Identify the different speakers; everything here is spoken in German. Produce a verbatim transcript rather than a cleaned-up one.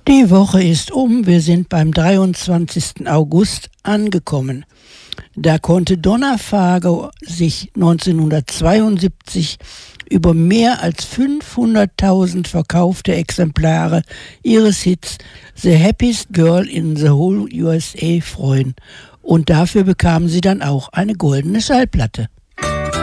Speaker 1: Die Woche ist um, wir sind beim dreiundzwanzigsten August angekommen. Da konnte Donna Fargo sich neunzehnhundertzweiundsiebzig über mehr als fünfhunderttausend verkaufte Exemplare ihres Hits The Happiest Girl in the Whole U S A freuen. Und dafür bekam sie dann auch eine goldene Schallplatte.